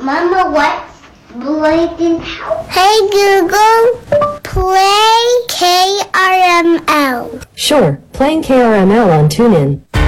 Mama, what's Bladen House? Hey Google, play KRML. Sure, playing KRML on TuneIn.